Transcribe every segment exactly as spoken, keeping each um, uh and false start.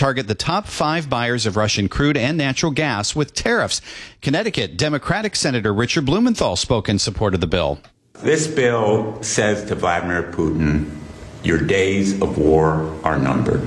target the top five buyers of Russian crude and natural gas with tariffs. Connecticut Democratic Senator Richard Blumenthal spoke in support of the bill. This bill says to Vladimir Putin, your days of war are numbered.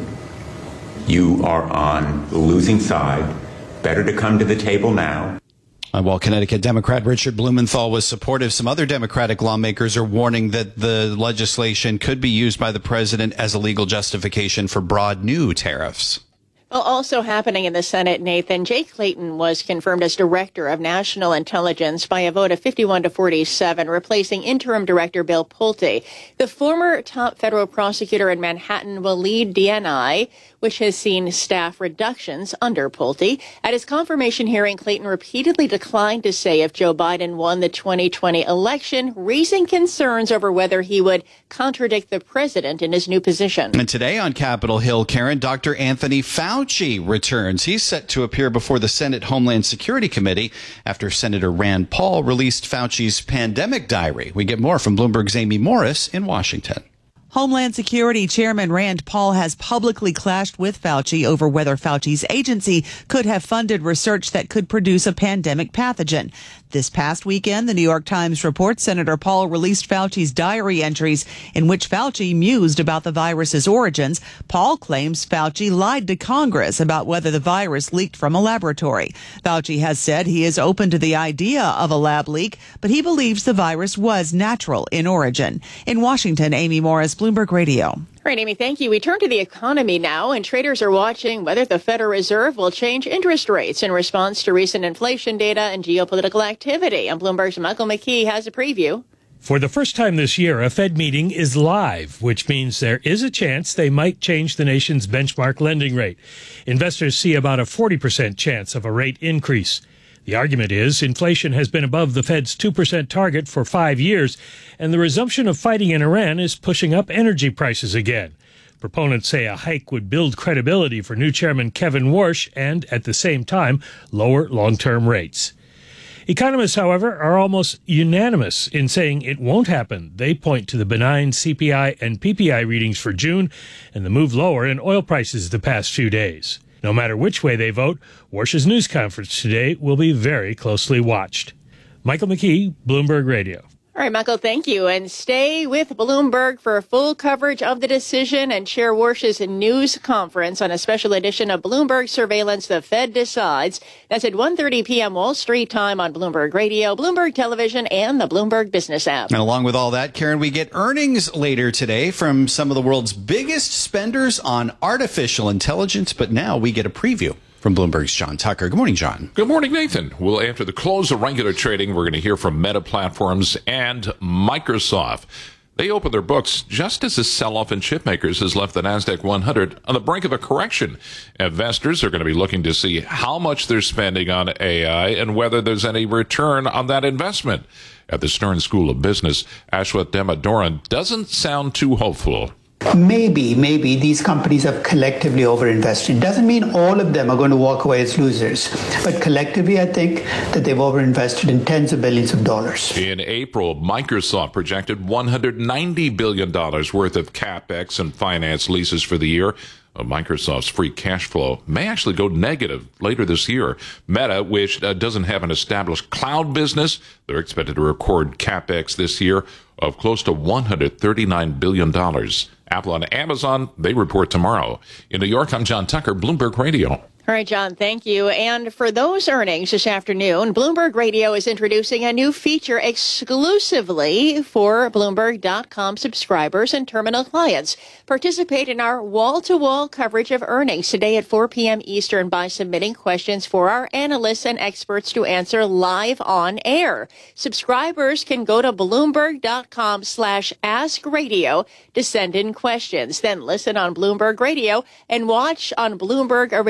You are on the losing side. Better to come to the table now. Uh, while Connecticut Democrat Richard Blumenthal was supportive, some other Democratic lawmakers are warning that the legislation could be used by the president as a legal justification for broad new tariffs. Well, also happening in the Senate, Nathan, Jay Clayton was confirmed as Director of National Intelligence by a vote of fifty-one to forty-seven, replacing interim Director Bill Pulte. The former top federal prosecutor in Manhattan will lead D N I, which has seen staff reductions under Pulte. At his confirmation hearing, Clayton repeatedly declined to say if Joe Biden won the twenty twenty election, raising concerns over whether he would contradict the president in his new position. And today on Capitol Hill, Karen, Doctor Anthony Fauci returns. He's set to appear before the Senate Homeland Security Committee after Senator Rand Paul released Fauci's pandemic diary. We get more from Bloomberg's Amy Morris in Washington. Homeland Security Chairman Rand Paul has publicly clashed with Fauci over whether Fauci's agency could have funded research that could produce a pandemic pathogen. This past weekend, the New York Times reports Senator Paul released Fauci's diary entries in which Fauci mused about the virus's origins. Paul claims Fauci lied to Congress about whether the virus leaked from a laboratory. Fauci has said he is open to the idea of a lab leak, but he believes the virus was natural in origin. In Washington, Amy Morris, Bloomberg Radio. All right, Amy, thank you. We turn to the economy now, and traders are watching whether the Federal Reserve will change interest rates in response to recent inflation data and geopolitical activity. And Bloomberg's Michael McKee has a preview. For the first time this year, a Fed meeting is live, which means there is a chance they might change the nation's benchmark lending rate. Investors see about a forty percent chance of a rate increase. The argument is inflation has been above the Fed's two percent target for five years, and the resumption of fighting in Iran is pushing up energy prices again. Proponents say a hike would build credibility for new Chairman Kevin Warsh and, at the same time, lower long-term rates. Economists, however, are almost unanimous in saying it won't happen. They point to the benign C P I and P P I readings for June and the move lower in oil prices the past few days. No matter which way they vote, Warsh's news conference today will be very closely watched. Michael McKee, Bloomberg Radio. All right, Michael, thank you. And stay with Bloomberg for full coverage of the decision and Chair Warsh's news conference on a special edition of Bloomberg Surveillance, The Fed Decides. That's at one thirty p.m. Wall Street time on Bloomberg Radio, Bloomberg Television, and the Bloomberg Business app. And along with all that, Karen, we get earnings later today from some of the world's biggest spenders on artificial intelligence. But now we get a preview from Bloomberg's John Tucker. Good morning, John. Good morning, Nathan. Well, after the close of regular trading, we're going to hear from Meta Platforms and Microsoft. They opened their books just as the sell-off in chip makers has left the NASDAQ one hundred on the brink of a correction. Investors are going to be looking to see how much they're spending on A I and whether there's any return on that investment. At the Stern School of Business, Ashwath Demadoran doesn't sound too hopeful. Maybe, maybe these companies have collectively overinvested. Doesn't mean all of them are going to walk away as losers. But collectively, I think that they've overinvested in tens of billions of dollars. In April, Microsoft projected one hundred ninety billion dollars worth of CapEx and finance leases for the year. Microsoft's free cash flow may actually go negative later this year. Meta, which uh, doesn't have an established cloud business, they're expected to record CapEx this year of close to one hundred thirty-nine billion dollars. Apple and Amazon, they report tomorrow. In New York, I'm John Tucker, Bloomberg Radio. All right, John, thank you. And for those earnings this afternoon, Bloomberg Radio is introducing a new feature exclusively for Bloomberg dot com subscribers and terminal clients. Participate in our wall-to-wall coverage of earnings today at four p.m. Eastern by submitting questions for our analysts and experts to answer live on air. Subscribers can go to Bloomberg dot com slash ask radio to send in questions. Then listen on Bloomberg Radio and watch on Bloomberg Originals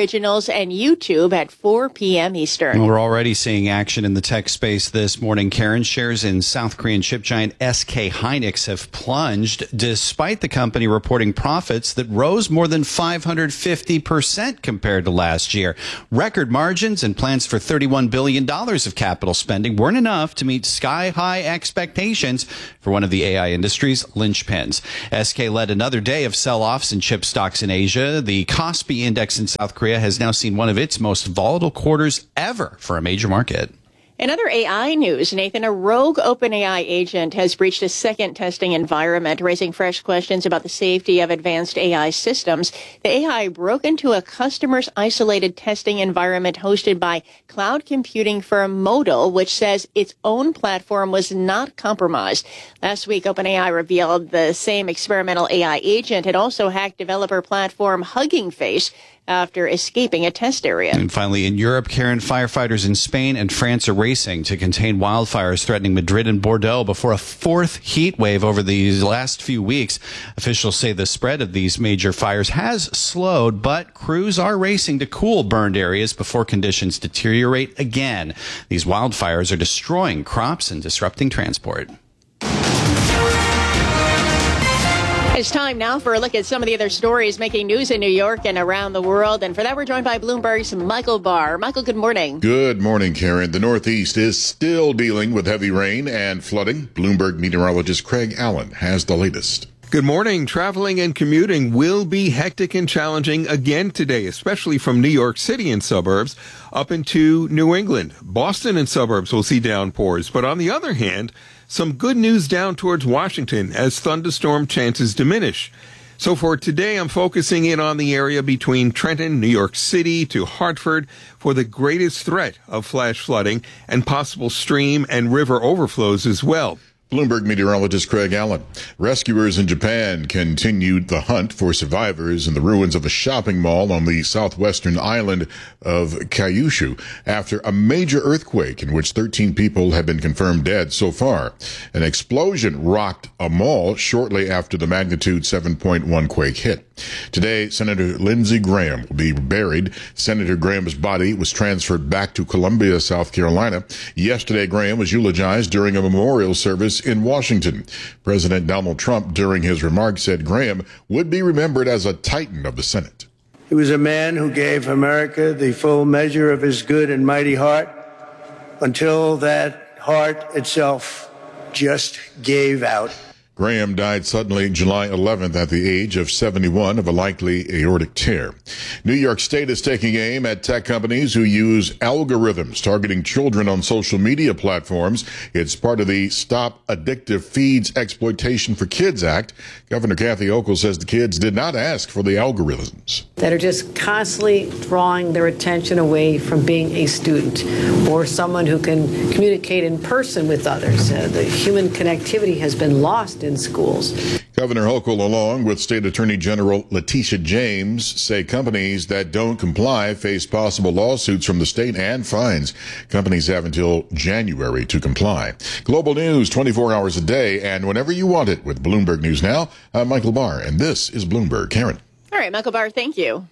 channels and YouTube at four p.m. Eastern. Well, we're already seeing action in the tech space this morning. Karen, shares in South Korean chip giant S K Hynix have plunged despite the company reporting profits that rose more than five hundred fifty percent compared to last year. Record margins and plans for thirty-one billion dollars of capital spending weren't enough to meet sky-high expectations for one of the A I industry's linchpins. S K led another day of sell-offs in chip stocks in Asia. The Kospi index in South Korea has now seen one of its most volatile quarters ever for a major market. In other A I news, Nathan, a rogue OpenAI agent has breached a second testing environment, raising fresh questions about the safety of advanced A I systems. The A I broke into a customer's isolated testing environment hosted by cloud computing firm Modal, which says its own platform was not compromised. Last week, OpenAI revealed the same experimental A I agent had also hacked developer platform Hugging Face after escaping a test area. And finally, in Europe, Karen, firefighters in Spain and France are racing to contain wildfires threatening Madrid and Bordeaux before a fourth heat wave over these last few weeks. Officials say the spread of these major fires has slowed, but crews are racing to cool burned areas before conditions deteriorate again. These wildfires are destroying crops and disrupting transport. It's time now for a look at some of the other stories making news in New York and around the world. And for that, we're joined by Bloomberg's Michael Barr. Michael, good morning. Good morning, Karen. The Northeast is still dealing with heavy rain and flooding. Bloomberg meteorologist Craig Allen has the latest. Good morning. Traveling and commuting will be hectic and challenging again today, especially from New York City and suburbs up into New England. Boston and suburbs will see downpours. But on the other hand, some good news down towards Washington as thunderstorm chances diminish. So for today, I'm focusing in on the area between Trenton, New York City to Hartford for the greatest threat of flash flooding and possible stream and river overflows as well. Bloomberg meteorologist Craig Allen. Rescuers in Japan continued the hunt for survivors in the ruins of a shopping mall on the southwestern island of Kyushu after a major earthquake in which thirteen people have been confirmed dead so far. An explosion rocked a mall shortly after the magnitude seven point one quake hit. Today, Senator Lindsey Graham will be buried. Senator Graham's body was transferred back to Columbia, South Carolina. Yesterday, Graham was eulogized during a memorial service in Washington. President Donald Trump, during his remarks, said Graham would be remembered as a titan of the Senate. He was a man who gave America the full measure of his good and mighty heart until that heart itself just gave out. Graham died suddenly July eleventh at the age of seventy-one of a likely aortic tear. New York State is taking aim at tech companies who use algorithms targeting children on social media platforms. It's part of the Stop Addictive Feeds Exploitation for Kids Act. Governor Kathy Hochul says the kids did not ask for the algorithms. That are just constantly drawing their attention away from being a student or someone who can communicate in person with others. Uh, the human connectivity has been lost in schools. Governor Hochul, along with State Attorney General Letitia James, say companies that don't comply face possible lawsuits from the state and fines. Companies have until January to comply. Global news twenty-four hours a day and whenever you want it with Bloomberg News Now. I'm Michael Barr, and this is Bloomberg. Karen. All right, Michael Barr, thank you.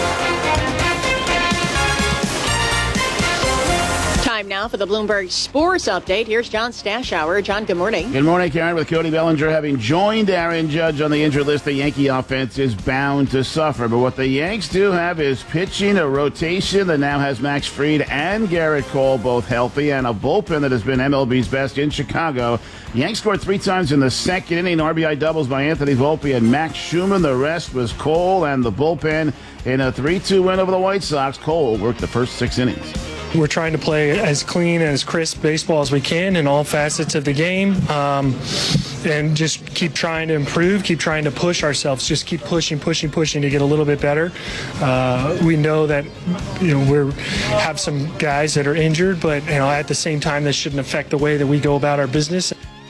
Time now for the Bloomberg Sports Update. Here's John Stashower. John, good morning. Good morning, Karen. With Cody Bellinger having joined Aaron Judge on the injured list, the Yankee offense is bound to suffer. But what the Yanks do have is pitching, a rotation that now has Max Fried and Garrett Cole both healthy, and a bullpen that has been M L B's best in Chicago. Yanks scored three times in the second inning. R B I doubles by Anthony Volpe and Max Schumann. The rest was Cole and the bullpen in a three two win over the White Sox. Cole worked the first six innings. We're trying to play as clean and as crisp baseball as we can in all facets of the game, um, and just keep trying to improve, keep trying to push ourselves, just keep pushing, pushing, pushing to get a little bit better. Uh, we know that, you know, we have some guys that are injured, but, you know, at the same time, that shouldn't affect the way that we go about our business.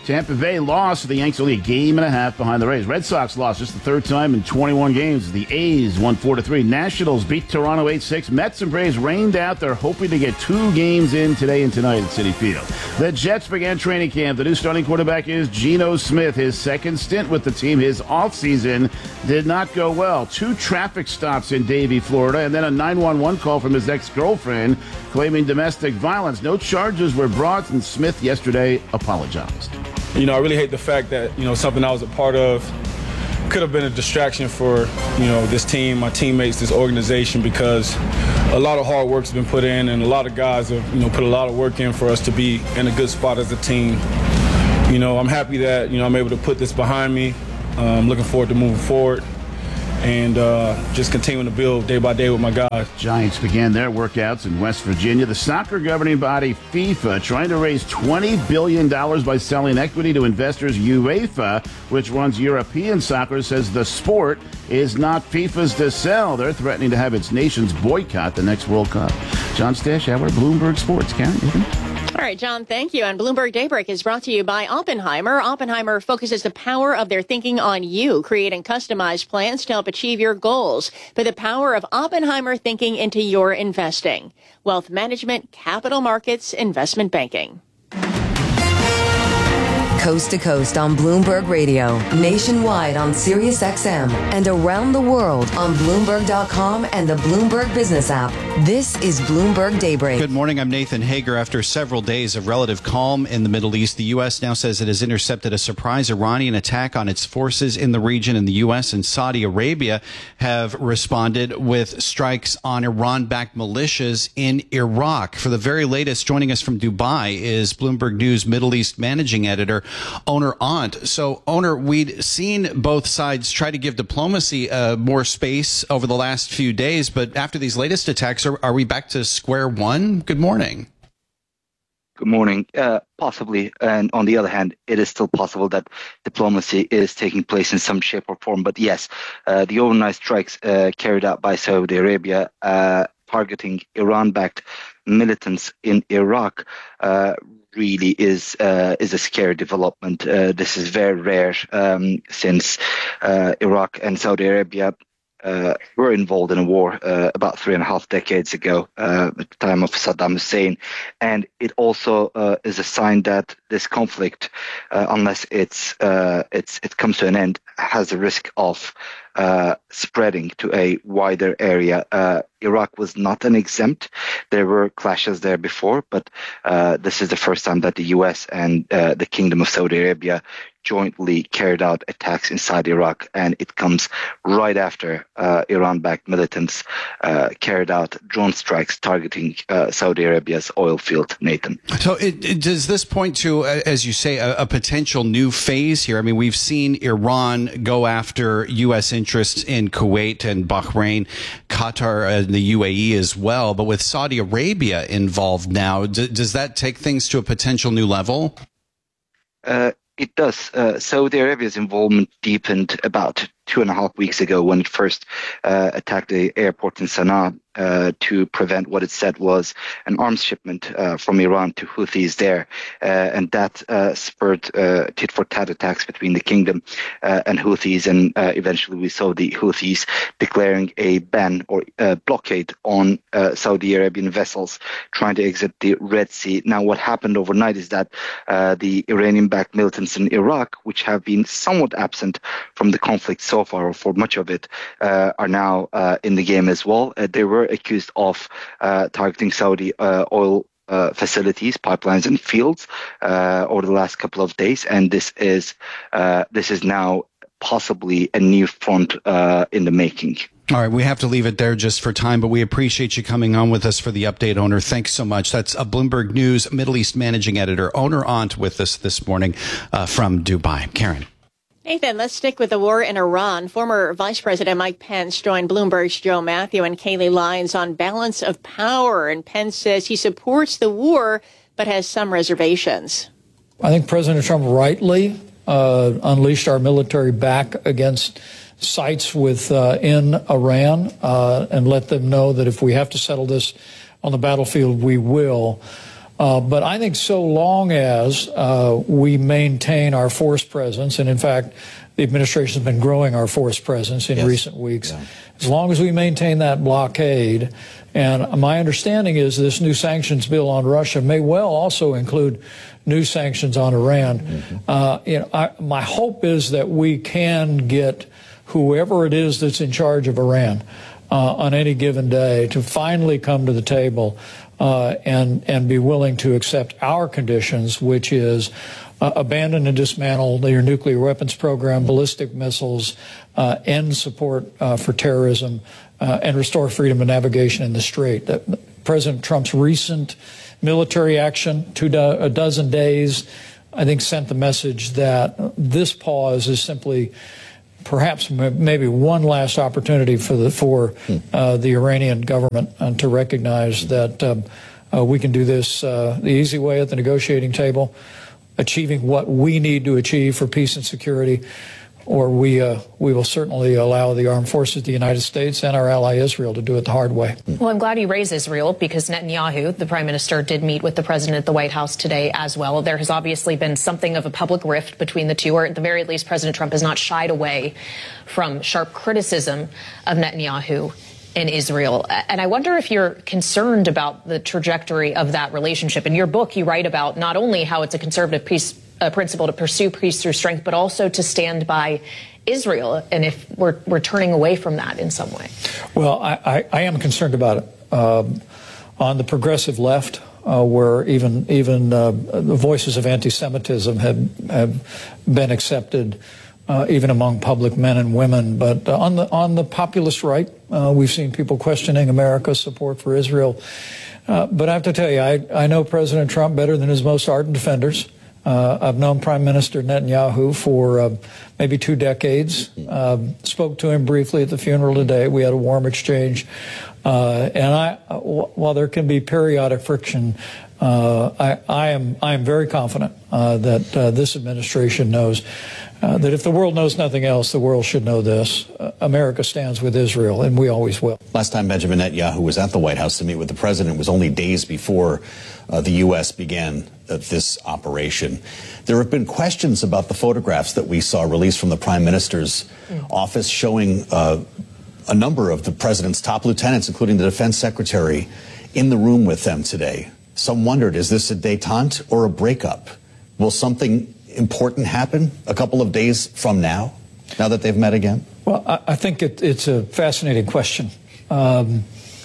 Tampa Bay lost. The Yanks only a game and a half behind the Rays. Red Sox lost just the third time in twenty-one games. The A's won four to three. Nationals beat Toronto eight six. Mets and Braves rained out. They're hoping to get two games in today and tonight at Citi Field. The Jets began training camp. The new starting quarterback is Geno Smith. His second stint with the team, his offseason, did not go well. Two traffic stops in Davie, Florida, and then a nine one one call from his ex-girlfriend claiming domestic violence. No charges were brought, and Smith yesterday apologized. You know, I really hate the fact that, you know, something I was a part of could have been a distraction for, you know, this team, my teammates, this organization, because a lot of hard work's been put in and a lot of guys have, you know, put a lot of work in for us to be in a good spot as a team. You know, I'm happy that, you know, I'm able to put this behind me. Uh, I'm looking forward to moving forward and uh, just continuing to build day by day with my guys. Giants began their workouts in West Virginia. The soccer governing body, FIFA, trying to raise twenty billion dollars by selling equity to investors. UEFA, which runs European soccer, says the sport is not FIFA's to sell. They're threatening to have its nations boycott the next World Cup. John Stashauer, Bloomberg Sports. Karen, anything? All right, John, thank you. And Bloomberg Daybreak is brought to you by Oppenheimer. Oppenheimer focuses the power of their thinking on you, creating customized plans to help achieve your goals. Put the power of Oppenheimer thinking into your investing. Wealth management, capital markets, investment banking. Coast to coast on Bloomberg Radio, nationwide on Sirius X M, and around the world on Bloomberg dot com and the Bloomberg Business app. This is Bloomberg Daybreak. Good morning. I'm Nathan Hager. After several days of relative calm in the Middle East, the U S now says it has intercepted a surprise Iranian attack on its forces in the region, and the U S and Saudi Arabia have responded with strikes on Iran-backed militias in Iraq. For the very latest, joining us from Dubai is Bloomberg News Middle East managing editor Oner Aunt. So, Oner, we'd seen both sides try to give diplomacy uh, more space over the last few days, but after these latest attacks, are, are we back to square one? Good morning. Good morning. Uh, possibly. And on the other hand, it is still possible that diplomacy is taking place in some shape or form. But yes, uh, the overnight strikes uh, carried out by Saudi Arabia uh, targeting Iran-backed militants in Iraq uh, really is uh, is a scary development. Uh, this is very rare um, since uh, Iraq and Saudi Arabia uh, were involved in a war uh, about three and a half decades ago uh, at the time of Saddam Hussein. And it also uh, is a sign that this conflict, uh, unless it's uh, it's it comes to an end, has a risk of uh, spreading to a wider area. Uh, Iraq was not an exempt. There were clashes there before, but uh, this is the first time that the U S and uh, the Kingdom of Saudi Arabia jointly carried out attacks inside Iraq, and it comes right after uh, Iran-backed militants uh, carried out drone strikes targeting uh, Saudi Arabia's oil field. Nathan. So it, it, does this point to, as you say, a, a potential new phase here? I mean, we've seen Iran go after U S interests in Kuwait and Bahrain, Qatar and the U A E as well, but with Saudi Arabia involved now, d- does that take things to a potential new level? Uh, It does. Uh, Saudi Arabia's involvement deepened about two and a half weeks ago when it first uh, attacked the airport in Sana'a uh, to prevent what it said was an arms shipment uh, from Iran to Houthis there. Uh, and that uh, spurred uh, tit-for-tat attacks between the kingdom uh, and Houthis. And uh, eventually we saw the Houthis declaring a ban or uh, blockade on uh, Saudi Arabian vessels trying to exit the Red Sea. Now, what happened overnight is that uh, the Iranian-backed militants in Iraq, which have been somewhat absent from the conflict so far, or for much of it, uh, are now uh, in the game as well. Uh, they were accused of uh, targeting Saudi uh, oil uh, facilities, pipelines, and fields uh, over the last couple of days, and this is uh, this is now possibly a new front uh, in the making. All right, we have to leave it there just for time, but we appreciate you coming on with us for the update, Oner. Thanks so much. That's a Bloomberg News Middle East managing editor, Oner Aunt, with us this morning uh, from Dubai. Karen. Nathan, let's stick with the war in Iran. Former Vice President Mike Pence joined Bloomberg's Joe Matthew and Kayleigh Lyons on balance of power. And Pence says he supports the war, but has some reservations. I think President Trump rightly uh, unleashed our military back against sites with uh, in Iran uh, and let them know that if we have to settle this on the battlefield, we will. Uh, but I think so long as uh, we maintain our force presence, and in fact, the administration has been growing our force presence in yes. recent weeks, yeah. as long as we maintain that blockade, and my understanding is this new sanctions bill on Russia may well also include new sanctions on Iran. Mm-hmm. Uh, you know, I, my hope is that we can get whoever it is that's in charge of Iran uh, on any given day to finally come to the table uh, and and be willing to accept our conditions, which is uh, abandon and dismantle their nuclear weapons program, ballistic missiles, uh, end support uh, for terrorism, uh, and restore freedom of navigation in the Strait. That President Trump's recent military action, two do- a dozen days, I think sent the message that this pause is simply perhaps m- maybe one last opportunity for the for uh, the Iranian government uh, to recognize that um, uh, we can do this uh, the easy way at the negotiating table, achieving what we need to achieve for peace and security, or we uh, we will certainly allow the armed forces of the United States and our ally Israel to do it the hard way. Well, I'm glad you raised Israel because Netanyahu, the prime minister, did meet with the president at the White House today as well. There has obviously been something of a public rift between the two, or at the very least, President Trump has not shied away from sharp criticism of Netanyahu in Israel. And I wonder if you're concerned about the trajectory of that relationship. In your book, you write about not only how it's a conservative peace uh, principle to pursue peace through strength, but also to stand by Israel, and if we're, we're turning away from that in some way. Well, I, I, I am concerned about it. Um, on the progressive left, uh, where even even uh, the voices of anti-Semitism have, have been accepted, Uh, even among public men and women, but uh, on the on the populist right, uh, we've seen people questioning America's support for Israel. Uh, but I have to tell you, I, I know President Trump better than his most ardent defenders. Uh, I've known Prime Minister Netanyahu for uh, maybe two decades. Uh, spoke to him briefly at the funeral today. We had a warm exchange, uh, and I, while there can be periodic friction, uh, I, I am I am very confident uh, that uh, this administration knows. Uh, that if the world knows nothing else, the world should know this. Uh, America stands with Israel, and we always will. Last time Benjamin Netanyahu was at the White House to meet with the president was only days before uh, the U S began uh, this operation. There have been questions about the photographs that we saw released from the prime minister's mm. office showing uh, a number of the president's top lieutenants, including the defense secretary, in the room with them today. Some wondered, is this a détente or a breakup? Will something important happen a couple of days from now, now that they've met again? Well, I, I think it, it's a fascinating question. Um,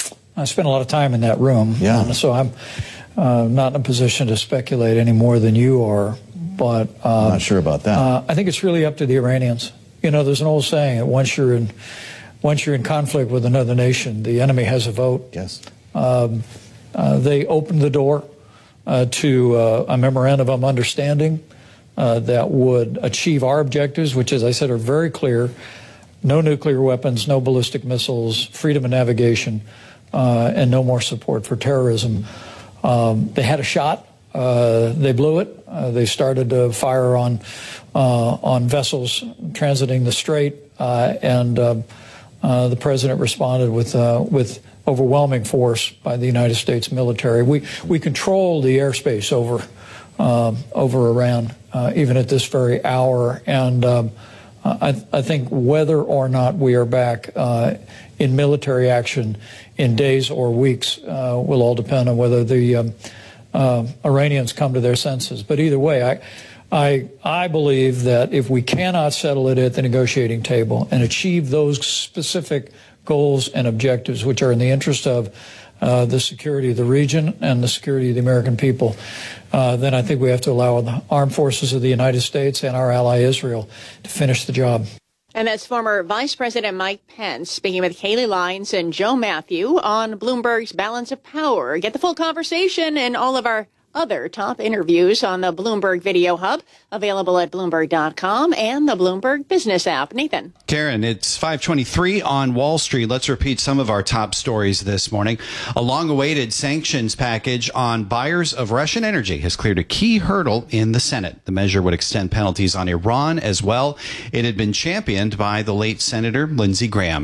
I spent a lot of time in that room, yeah. so I'm uh, not in a position to speculate any more than you are. But uh, I'm not sure about that. Uh, I think it's really up to the Iranians. You know, there's an old saying that once you're in once you're in conflict with another nation, the enemy has a vote. Yes. Um, uh, they opened the door uh, to uh, a memorandum of understanding Uh, that would achieve our objectives, which, as I said, are very clear: no nuclear weapons, no ballistic missiles, freedom of navigation, uh, and no more support for terrorism. Um, they had a shot. Uh, they blew it. Uh, they started to fire on uh, on vessels transiting the Strait, uh, and uh, uh, the president responded with uh, with overwhelming force by the United States military. We we control the airspace over. Um, over Iran, uh, even at this very hour. And um, I, I think whether or not we are back uh, in military action in days or weeks uh, will all depend on whether the um, uh, Iranians come to their senses. But either way, I, I, I believe that if we cannot settle it at the negotiating table and achieve those specific goals and objectives, which are in the interest of Uh, the security of the region and the security of the American people, uh, then I think we have to allow the armed forces of the United States and our ally Israel to finish the job. And that's former Vice President Mike Pence speaking with Kayleigh Lines and Joe Matthew on Bloomberg's Balance of Power. Get the full conversation and all of our other top interviews on the Bloomberg Video Hub, available at Bloomberg dot com and the Bloomberg Business app. Nathan. Karen, it's five twenty-three on Wall Street. Let's repeat some of our top stories this morning. A long-awaited sanctions package on buyers of Russian energy has cleared a key hurdle in the Senate. The measure would extend penalties on Iran as well. It had been championed by the late Senator Lindsey Graham.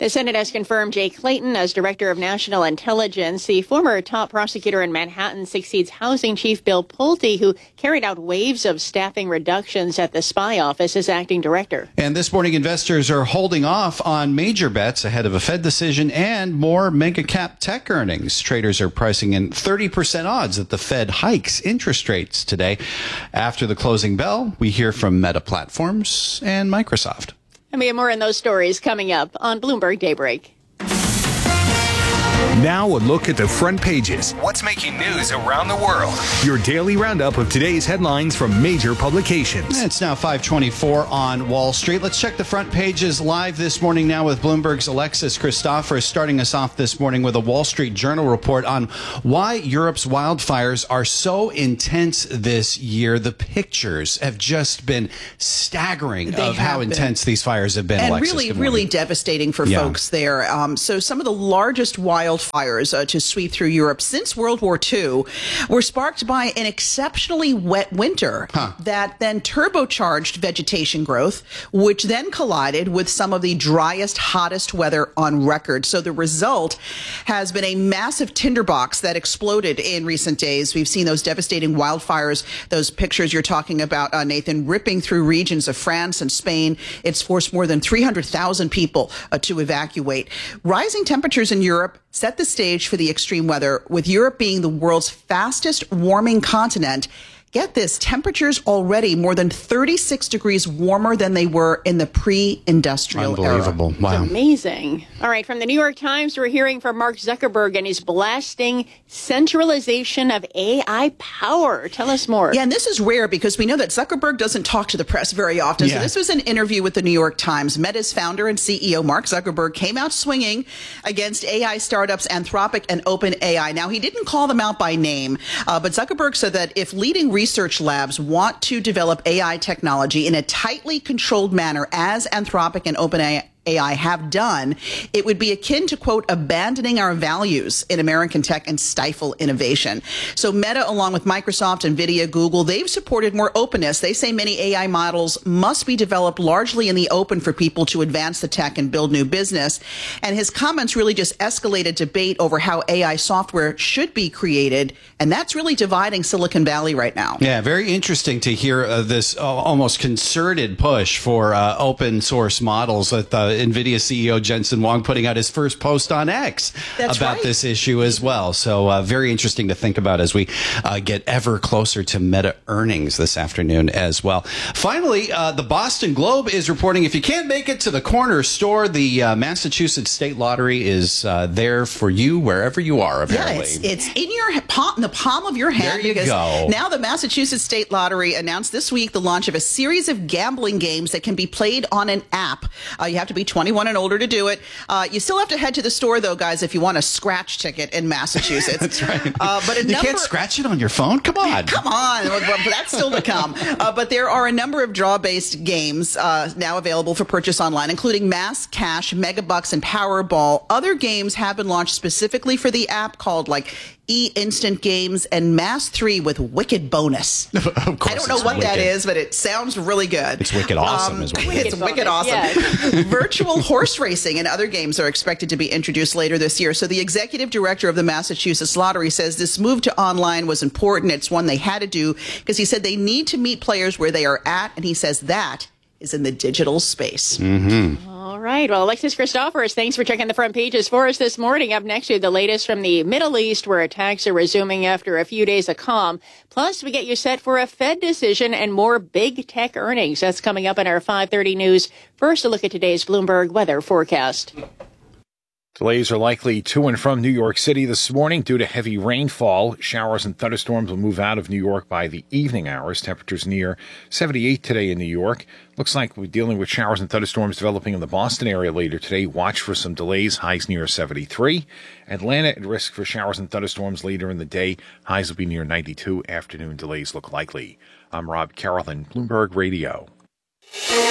The Senate has confirmed Jay Clayton as Director of National Intelligence. The former top prosecutor in Manhattan succeeds Housing Chief Bill Pulte, who carried out waves of staffing reductions at the spy office as acting director. And this morning, investors are holding off on major bets ahead of a Fed decision and more mega cap tech earnings. Traders are pricing in thirty percent odds that the Fed hikes interest rates today. After the closing bell, we hear from Meta Platforms and Microsoft. And we have more on those stories coming up on Bloomberg Daybreak. Now a look at the front pages. What's making news around the world? Your daily roundup of today's headlines from major publications. It's now five twenty-four on Wall Street. Let's check the front pages live this morning now with Bloomberg's Alexis Christoforous, starting us off this morning with a Wall Street Journal report on why Europe's wildfires are so intense this year. The pictures have just been staggering They of how have been. intense these fires have been. And Alexis, really, good morning. really devastating for Yeah. folks there. Um, so some of the largest wildfires uh, to sweep through Europe since World War Two were sparked by an exceptionally wet winter that then turbocharged vegetation growth, which then collided with some of the driest, hottest weather on record. So the result has been a massive tinderbox that exploded in recent days. We've seen those devastating wildfires, those pictures you're talking about, uh, Nathan, ripping through regions of France and Spain. It's forced more than three hundred thousand people uh, to evacuate. Rising temperatures in Europe set the stage for the extreme weather, with Europe being the world's fastest warming continent. Get this, temperatures already more than thirty-six degrees warmer than they were in the pre-industrial era. Unbelievable. Wow. Amazing. All right, from the New York Times, we're hearing from Mark Zuckerberg and his blasting centralization of A I power. Tell us more. Yeah, and this is rare because we know that Zuckerberg doesn't talk to the press very often. Yeah. So this was an interview with the New York Times. Meta's founder and C E O Mark Zuckerberg came out swinging against A I startups Anthropic and OpenAI. Now, he didn't call them out by name, uh, but Zuckerberg said that if leading research labs want to develop A I technology in a tightly controlled manner, as Anthropic and OpenAI A I have done, it would be akin to, quote, abandoning our values in American tech and stifle innovation. So Meta, along with Microsoft, NVIDIA, Google, they've supported more openness. They say many A I models must be developed largely in the open for people to advance the tech and build new business. And his comments really just escalated debate over how A I software should be created. And that's really dividing Silicon Valley right now. Yeah, very interesting to hear uh, this uh, almost concerted push for uh, open source models with uh, NVIDIA C E O Jensen Huang putting out his first post on X That's about right. this issue as well. So uh, very interesting to think about as we uh, get ever closer to Meta earnings this afternoon as well. Finally, uh, the Boston Globe is reporting if you can't make it to the corner store, the uh, Massachusetts State Lottery is uh, there for you wherever you are, apparently. Yeah, it's, it's in your palm, in the palm of your hand. There you because go. Now the Massachusetts State Lottery announced this week the launch of a series of gambling games that can be played on an app. Uh, you have to be twenty-one and older to do it. Uh, you still have to head to the store, though, guys, if you want a scratch ticket in Massachusetts. That's right. Uh, but a you number, can't scratch it on your phone? Come on. Come on. That's still to come. Uh, but there are a number of draw-based games uh, now available for purchase online, including Mass Cash, Megabucks, and Powerball. Other games have been launched specifically for the app called, like, E-Instant Games and Mass three with Wicked Bonus. Of course I don't know it's what that wicked. is, but it sounds really good. It's wicked awesome Um, is what it It's is. wicked awesome. Virtual horse racing and other games are expected to be introduced later this year. So the executive director of the Massachusetts Lottery says this move to online was important. It's one they had to do because he said they need to meet players where they are at. And he says that is in the digital space. Mm-hmm. All right. Well, Alexis Christoforous, thanks for checking the front pages for us this morning. Up next, we have the latest from the Middle East, where attacks are resuming after a few days of calm. Plus, we get you set for a Fed decision and more big tech earnings. That's coming up in our five thirty news. First, a look at today's Bloomberg weather forecast. Delays are likely to and from New York City this morning due to heavy rainfall. Showers and thunderstorms will move out of New York by the evening hours. Temperatures near seventy-eight today in New York. Looks like we're dealing with showers and thunderstorms developing in the Boston area later today. Watch for some delays. Highs near seventy-three. Atlanta at risk for showers and thunderstorms later in the day. Highs will be near ninety-two. Afternoon delays look likely. I'm Rob Carroll in Bloomberg Radio.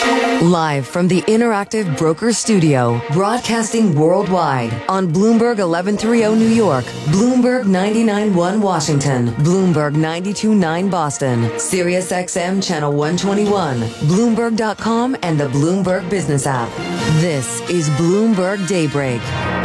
Live from the Interactive Broker Studio, broadcasting worldwide on Bloomberg eleven thirty New York, Bloomberg ninety-nine point one Washington, Bloomberg ninety-two point nine Boston, Sirius X M Channel one twenty-one, Bloomberg dot com, and the Bloomberg Business app. This is Bloomberg Daybreak.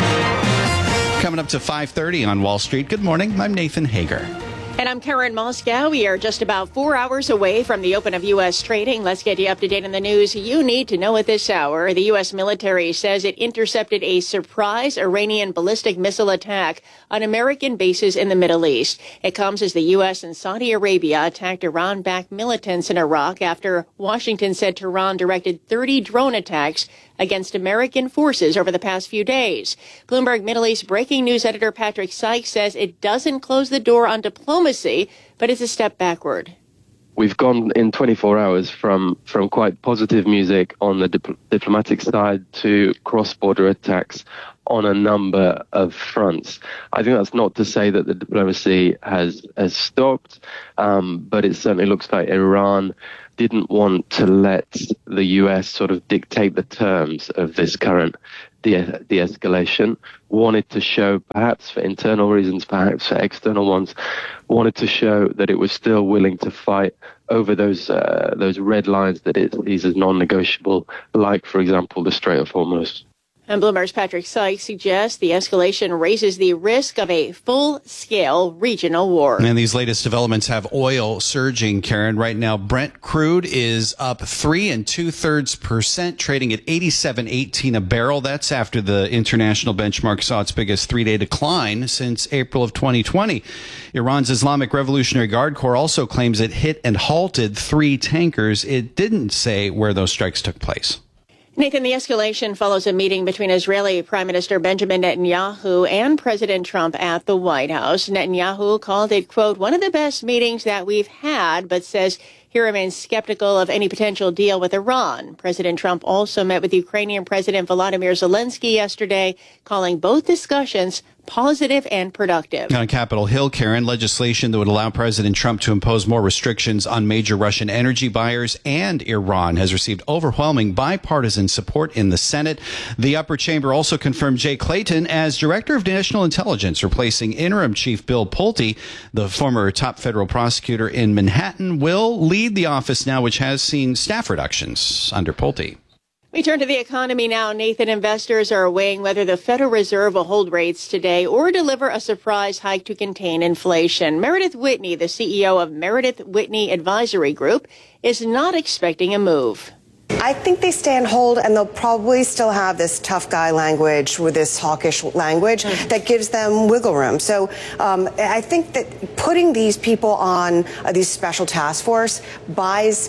Coming up to five thirty on Wall Street. Good morning. I'm Nathan Hager. And I'm Karen Moscow. We are just about four hours away from the open of U S trading. Let's get you up to date on the news you need to know at this hour. The U S military says it intercepted a surprise Iranian ballistic missile attack on American bases in the Middle East. It comes as the U S and Saudi Arabia attacked Iran-backed militants in Iraq after Washington said Tehran directed thirty drone attacks against American forces over the past few days. Bloomberg Middle East breaking news editor Patrick Sykes says it doesn't close the door on diplomacy, but it's a step backward. We've gone in twenty-four hours from, from quite positive music on the dip- diplomatic side to cross-border attacks on a number of fronts. I think that's not to say that the diplomacy has, has stopped, um, but it certainly looks like Iran didn't want to let the U S sort of dictate the terms of this current de- de-escalation, wanted to show, perhaps for internal reasons, perhaps for external ones, wanted to show that it was still willing to fight over those uh, those red lines that it sees as non-negotiable, like, for example, the Strait of Hormuz. And Bloomberg's Patrick Sykes suggests the escalation raises the risk of a full-scale regional war. And these latest developments have oil surging, Karen. Right now, Brent crude is up three and two-thirds percent, trading at eighty-seven eighteen a barrel. That's after the international benchmark saw its biggest three-day decline since April of twenty twenty. Iran's Islamic Revolutionary Guard Corps also claims it hit and halted three tankers. It didn't say where those strikes took place. Nathan, the escalation follows a meeting between Israeli Prime Minister Benjamin Netanyahu and President Trump at the White House. Netanyahu called it, quote, one of the best meetings that we've had, but says he remains skeptical of any potential deal with Iran. President Trump also met with Ukrainian President Volodymyr Zelensky yesterday, calling both discussions positive and productive. On Capitol Hill, Karen, legislation that would allow President Trump to impose more restrictions on major Russian energy buyers and Iran has received overwhelming bipartisan support in the Senate. The upper chamber also confirmed Jay Clayton as Director of National Intelligence, replacing interim Chief Bill Pulte. The former top federal prosecutor in Manhattan will lead the office now, which has seen staff reductions under Pulte. We turn to the economy now. Nathan, investors are weighing whether the Federal Reserve will hold rates today or deliver a surprise hike to contain inflation. Meredith Whitney, the C E O of Meredith Whitney Advisory Group, is not expecting a move. I think they stay on hold, and they'll probably still have this tough guy language with this hawkish language mm. that gives them wiggle room. So um, I think that putting these people on uh, these special task force buys,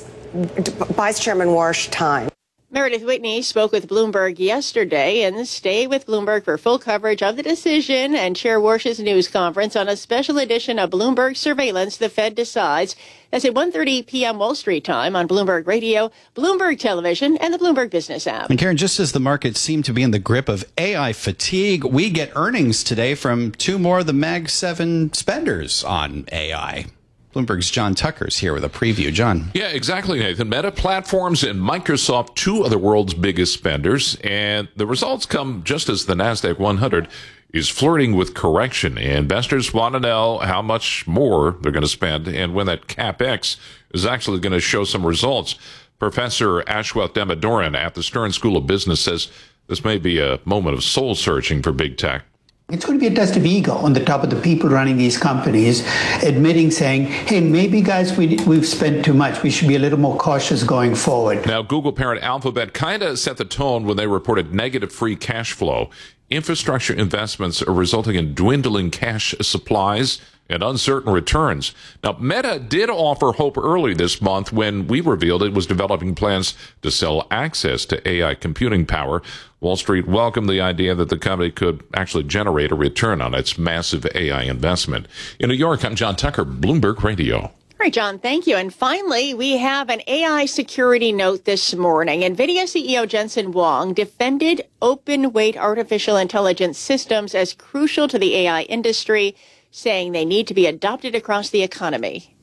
buys Chairman Warsh time. Meredith Whitney spoke with Bloomberg yesterday, and stay with Bloomberg for full coverage of the decision and Chair Warsh's news conference on a special edition of Bloomberg Surveillance, The Fed Decides. That's at one thirty p.m. Wall Street time on Bloomberg Radio, Bloomberg Television, and the Bloomberg Business app. And Karen, just as the markets seem to be in the grip of A I fatigue, we get earnings today from two more of the Mag seven spenders on A I. Bloomberg's John Tucker's here with a preview. John. Yeah, exactly, Nathan. Meta Platforms and Microsoft, two of the world's biggest spenders. And the results come just as the NASDAQ one hundred is flirting with correction. Investors want to know how much more they're going to spend and when that CapEx is actually going to show some results. Professor Ashwath Damodaran at the Stern School of Business says this may be a moment of soul searching for big tech. It's going to be a test of ego on the top of the people running these companies, admitting, saying, hey, maybe, guys, we, we've spent too much. We should be a little more cautious going forward. Now, Google parent Alphabet kind of set the tone when they reported negative free cash flow. Infrastructure investments are resulting in dwindling cash supplies and uncertain returns. Now, Meta did offer hope early this month when we revealed it was developing plans to sell access to A I computing power. Wall Street welcomed the idea that the company could actually generate a return on its massive A I investment. In New York, I'm John Tucker, Bloomberg Radio. All right, John, thank you. And finally, we have an A I security note this morning. NVIDIA C E O Jensen Huang defended open-weight artificial intelligence systems as crucial to the A I industry, saying they need to be adopted across the economy.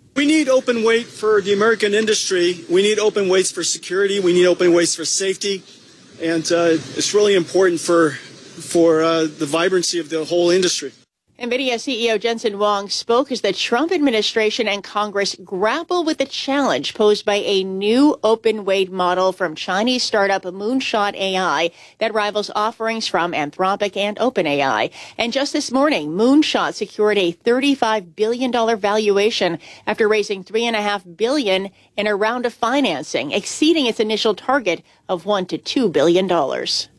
We need open weight for the American industry. We need open weights for security. We need open weights for safety. And uh, it's really important for, for uh, the vibrancy of the whole industry. NVIDIA C E O Jensen Huang spoke as the Trump administration and Congress grapple with the challenge posed by a new open weight model from Chinese startup Moonshot A I that rivals offerings from Anthropic and OpenAI. And just this morning, Moonshot secured a thirty-five billion dollars valuation after raising three point five billion dollars in a round of financing, exceeding its initial target of one to two billion dollars.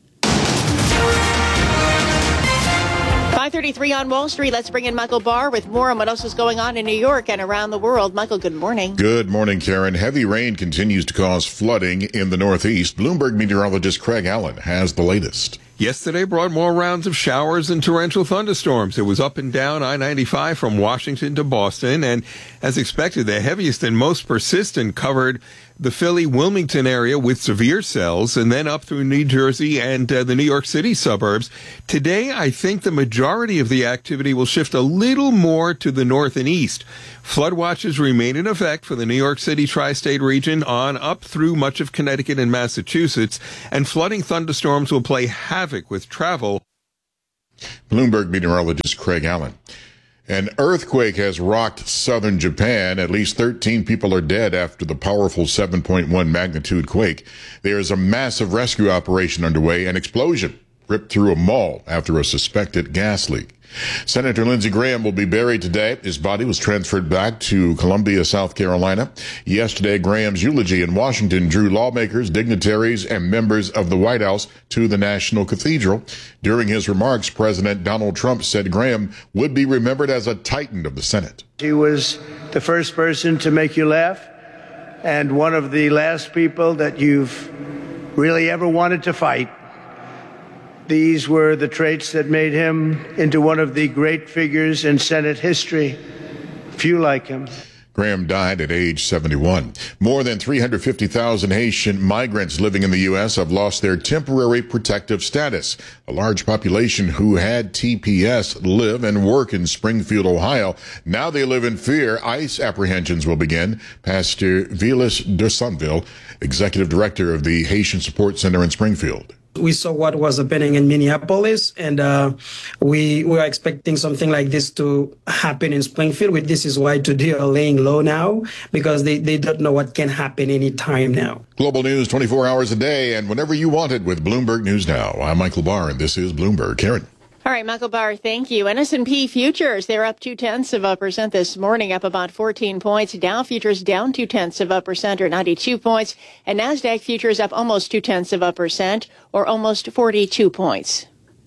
five thirty-three on Wall Street. Let's bring in Michael Barr with more on what else is going on in New York and around the world. Michael, good morning. Good morning, Karen. Heavy rain continues to cause flooding in the Northeast. Bloomberg meteorologist Craig Allen has the latest. Yesterday brought more rounds of showers and torrential thunderstorms. It was up and down I ninety-five from Washington to Boston, and as expected, the heaviest and most persistent covered the Philly-Wilmington area with severe cells, and then up through New Jersey and uh, the New York City suburbs. Today, I think the majority of the activity will shift a little more to the north and east. Flood watches remain in effect for the New York City tri-state region on up through much of Connecticut and Massachusetts, and flooding thunderstorms will play havoc with travel. Bloomberg meteorologist Craig Allen. An earthquake has rocked southern Japan. At least thirteen people are dead after the powerful seven point one magnitude quake. There is a massive rescue operation underway. An explosion ripped through a mall after a suspected gas leak. Senator Lindsey Graham will be buried today. His body was transferred back to Columbia, South Carolina. Yesterday, Graham's eulogy in Washington drew lawmakers, dignitaries, and members of the White House to the National Cathedral. During his remarks, President Donald Trump said Graham would be remembered as a titan of the Senate. He was the first person to make you laugh and one of the last people that you've really ever wanted to fight. These were the traits that made him into one of the great figures in Senate history. Few like him. Graham died at age seventy-one. More than three hundred fifty thousand Haitian migrants living in the U S have lost their temporary protective status. A large population who had T P S live and work in Springfield, Ohio. Now they live in fear. ICE apprehensions will begin. Pastor Vilas de Sanville, executive director of the Haitian Support Center in Springfield. We saw what was happening in Minneapolis, and uh, we we are expecting something like this to happen in Springfield. With this is why today are laying low now, because they, they don't know what can happen any time now. Global news twenty-four hours a day and whenever you want it with Bloomberg News Now. I'm Michael Barr, and this is Bloomberg. Karen. All right, Michael Barr, thank you. S and P futures, they're up two-tenths of a percent this morning, up about fourteen points. Dow futures down two-tenths of a percent, or ninety-two points. And NASDAQ futures up almost two-tenths of a percent, or almost forty-two points.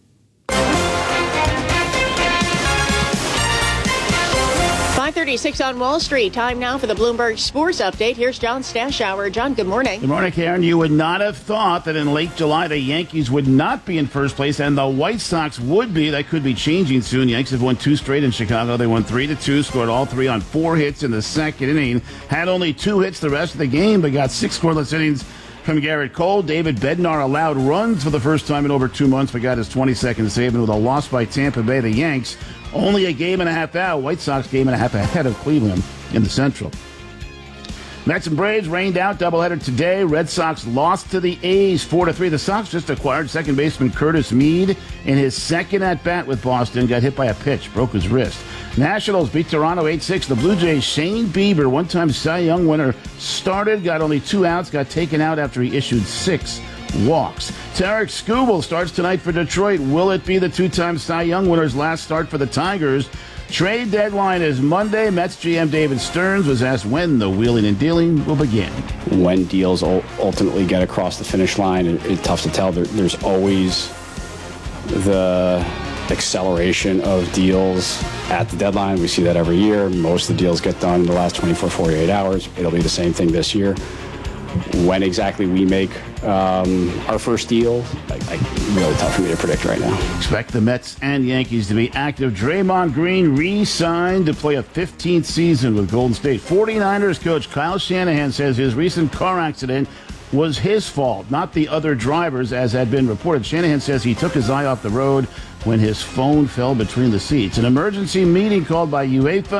five thirty-six on Wall Street. Time now for the Bloomberg Sports Update. Here's John Stashower. John, good morning. Good morning, Karen. You would not have thought that in late July the Yankees would not be in first place and the White Sox would be. That could be changing soon. Yankees have won two straight in Chicago. They won three to two, scored all three on four hits in the second inning. Had only two hits the rest of the game, but got six scoreless innings from Garrett Cole. David Bednar allowed runs for the first time in over two months, but got his twenty-second save. And with a loss by Tampa Bay, the Yanks only a game and a half out. White Sox game and a half ahead of Cleveland in the Central. Mets and Braves rained out doubleheader today. Red Sox lost to the A's four to three. The Sox just acquired second baseman Curtis Mead in his second at-bat with Boston. Got hit by a pitch, broke his wrist. Nationals beat Toronto eight six. The Blue Jays' Shane Bieber, one-time Cy Young winner, started, got only two outs, got taken out after he issued six walks. Tarek Skubal starts tonight for Detroit. Will it be the two-time Cy Young winner's last start for the Tigers? Trade deadline is Monday. Mets G M David Stearns was asked when the wheeling and dealing will begin. When deals ultimately get across the finish line, it's tough to tell. There, there's always the acceleration of deals at the deadline. We see that every year. Most of the deals get done in the last twenty-four, forty-eight hours. It'll be the same thing this year. When exactly we make um, our first deal, I, I, really tough for me to predict right now. Expect the Mets and Yankees to be active. Draymond Green re-signed to play a fifteenth season with Golden State. forty-niners coach Kyle Shanahan says his recent car accident was his fault, not the other drivers, as had been reported. Shanahan says he took his eye off the road when his phone fell between the seats. An emergency meeting called by UEFA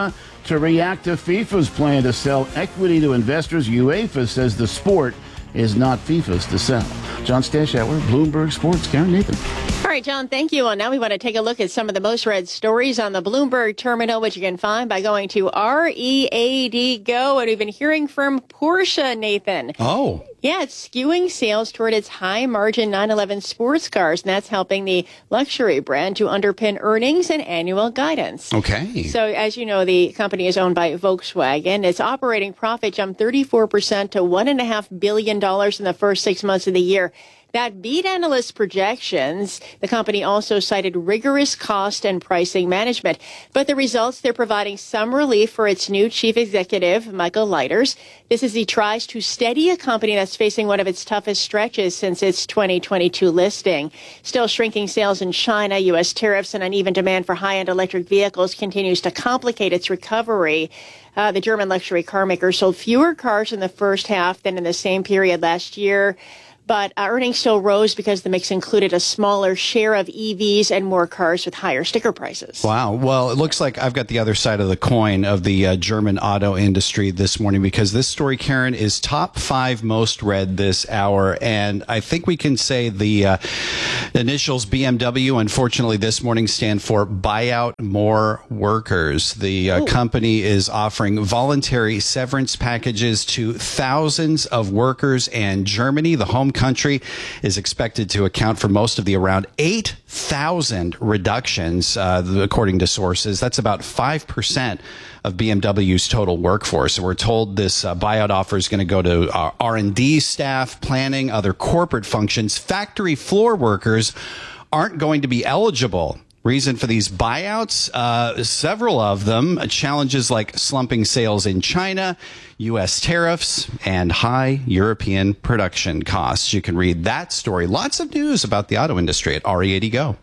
to react to FIFA's plan to sell equity to investors. UEFA says the sport is not FIFA's to sell. John Stashower, Bloomberg Sports. Karen Nathan. All right, John, thank you. And now we want to take a look at some of the most read stories on the Bloomberg terminal, which you can find by going to R E A D Go. And we've been hearing from Porsche, Nathan. Oh. Yeah, it's skewing sales toward its high-margin nine eleven sports cars, and that's helping the luxury brand to underpin earnings and annual guidance. Okay. So, as you know, the company is owned by Volkswagen. Its operating profit jumped thirty-four percent to one point five billion dollars in the first six months of the year. That beat analyst projections. The company also cited rigorous cost and pricing management. But the results, they're providing some relief for its new chief executive, Michael Leiters. This as he tries to steady a company that's facing one of its toughest stretches since its twenty twenty-two listing. Still shrinking sales in China, U S tariffs, and uneven demand for high-end electric vehicles continues to complicate its recovery. Uh, the German luxury car maker sold fewer cars in the first half than in the same period last year. But uh, earnings still rose because the mix included a smaller share of E Vs and more cars with higher sticker prices. Wow. Well, it looks like I've got the other side of the coin of the uh, German auto industry this morning, because this story, Karen, is top five most read this hour. And I think we can say the uh, initials B M W, unfortunately, this morning stand for buy out more workers. The uh, company is offering voluntary severance packages to thousands of workers, and Germany, the home country, is expected to account for most of the around eight thousand reductions, uh, according to sources. That's about five percent of B M W's total workforce. So we're told this uh, buyout offer is going to go to uh, R and D staff, planning, other corporate functions. Factory floor workers aren't going to be eligible. Reason for these buyouts, uh, several of them, challenges like slumping sales in China, U S tariffs, and high European production costs. You can read that story. Lots of news about the auto industry at R E A D Go.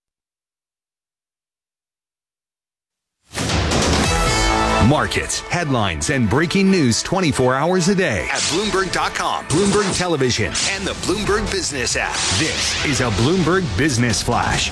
Markets, headlines, and breaking news twenty-four hours a day at Bloomberg dot com, Bloomberg Television, and the Bloomberg Business app. This is a Bloomberg Business Flash.